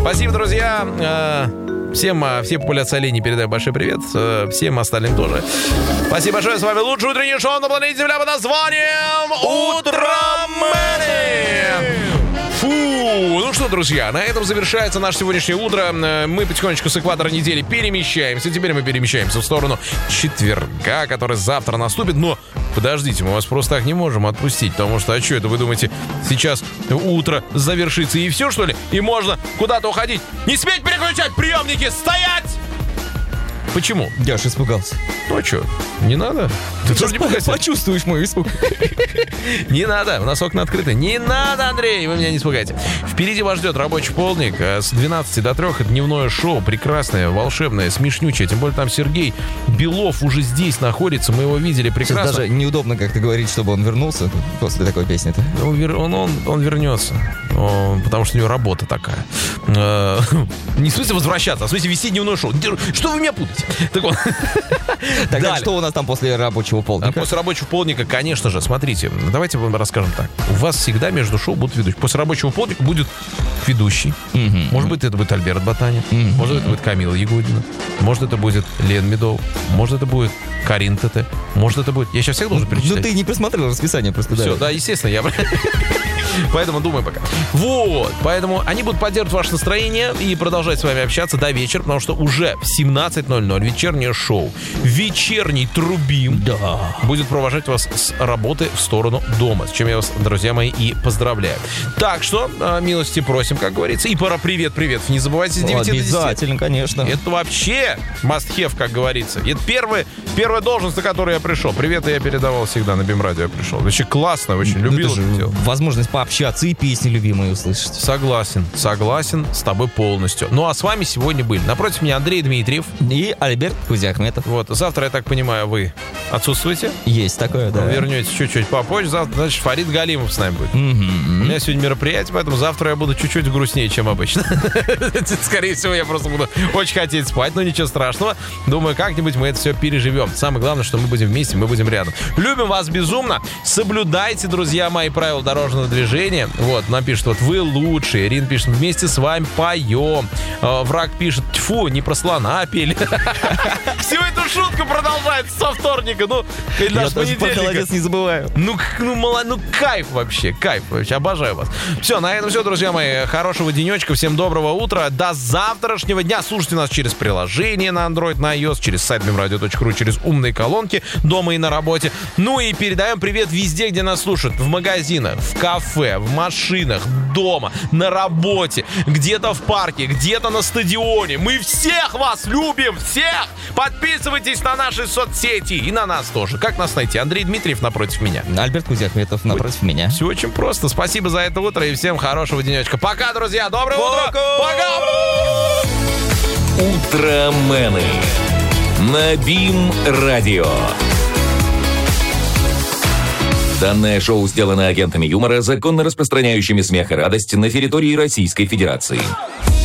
Спасибо, друзья. Всей популяции оленей передаю большой привет. Всем остальным тоже. Спасибо большое. С вами лучшее утреннее шоу на планете Земля под названием «Утромэни». Фу, ну что, друзья, на этом завершается наше сегодняшнее утро. Мы потихонечку с экватора недели перемещаемся. Теперь мы перемещаемся в сторону четверга, который завтра наступит. Но подождите, мы вас просто так не можем отпустить. Потому что, а что это, вы думаете, сейчас утро завершится и все, что ли? И можно куда-то уходить? Не сметь переключать приемники! Стоять! Почему? Я аж испугался. Ну а что, не надо? Ты тоже не пугайся. Почувствуешь мой испуг. Не надо, у нас окна открыты. Не надо, Андрей, вы меня не испугайте. Впереди вас ждет рабочий полдник с 12 до 3. Это дневное шоу, прекрасное, волшебное, смешнючее. Тем более там Сергей Белов уже здесь находится, мы его видели прекрасно. Сейчас даже неудобно как-то говорить, чтобы он вернулся после такой песни-то. Он вернется, потому что у него работа такая. Не в смысле возвращаться, а в смысле вести дневное шоу. Что вы меня путаете? Так вот. Тогда что у нас там после рабочего полдника? После рабочего полдника, конечно же, смотрите, давайте вам расскажем так. У вас всегда между шоу будут ведущие. После рабочего полдника будет ведущий. Может быть, это будет Альберт Ботанин. Может, это будет Камила Ягудина. Может, это будет Лен Медов. Может, это будет Карин ТТ. Может, это будет... Я сейчас всех должен перечислять. Ну, ты не просмотрел расписание просто. Все, да, естественно, я... Поэтому думай пока. Вот, поэтому они будут поддерживать ваше настроение и продолжать с вами общаться до вечера, потому что уже в 17:00 вечернее шоу «Вечерний Трубим» будет провожать вас с работы в сторону дома, с чем я вас, друзья мои, и поздравляю. Так что, милости просим, как говорится, и пора привет-привет. Не забывайте с 9 до 10. Обязательно, конечно. Это вообще must-have, как говорится. Это первая должность, на которую я пришел. Привет я передавал всегда на Бим-радио. Я пришел. Вообще классно, очень любил это дело. Возможность пообщаться и песни любимые услышать. Согласен с тобой полностью. Ну а с вами сегодня были напротив меня Андрей Дмитриев и Альберт Кузяхметов. Вот, завтра, я так понимаю, вы отсутствуете? Есть такое, да. Вернетесь чуть-чуть попозже. Завтра, значит, Фарид Галимов с нами будет. У меня сегодня мероприятие, поэтому завтра я буду чуть-чуть грустнее, чем обычно. Скорее всего, я просто буду очень хотеть спать, но ничего страшного. Думаю, как-нибудь мы это все переживем. Самое главное, что мы будем вместе, мы будем рядом. Любим вас безумно. Соблюдайте, друзья мои, правила дорожного движения. Вот, нам пишет, вот вы лучшие. Ирина пишет, вместе с вами поем. Враг пишет, тьфу, не про слона пели. Всю эту шутку продолжается со вторника. Ну, или даже с понедельника. Молодец, не забываю. Ну, кайф вообще. Обожаю вас. Все, на этом все, друзья мои. Хорошего денечка, всем доброго утра. До завтрашнего дня. Слушайте нас через приложение на Android, на iOS, через сайт bimradio.ru, через умные колонки дома и на работе. Ну и передаем привет везде, где нас слушают. В магазинах, в кафе, в машинах, дома, на работе, где-то в парке, где-то на стадионе. Мы всех вас любим, всех! Подписывайтесь на наши соцсети и на нас тоже. Как нас найти? Андрей Дмитриев напротив меня. Альберт Кузяхметов напротив меня. Все очень просто. Спасибо за это утро и всем хорошего денечка. Пока, друзья. Доброго утра. Пока. Утромены на Бим-радио. Данное шоу сделано агентами юмора, законно распространяющими смех и радость на территории Российской Федерации.